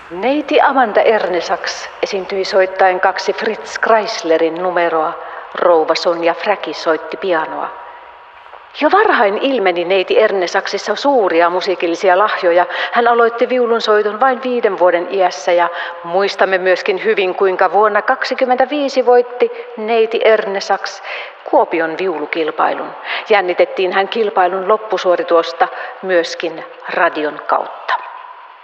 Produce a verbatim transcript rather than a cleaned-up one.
Neiti Amanda Ernesaks esiintyi soittaen kaksi Fritz Kreislerin numeroa. Rouva Sonja Fräki soitti pianoa. Jo varhain ilmeni neiti Ernesaksissa suuria musiikillisia lahjoja. Hän aloitti viulunsoiton vain viiden vuoden iässä ja muistamme myöskin hyvin, kuinka vuonna kaksikymmentäviisi voitti neiti Ernesaks Kuopion viulukilpailun. Jännitettiin hän kilpailun loppusuoritusta myöskin radion kautta.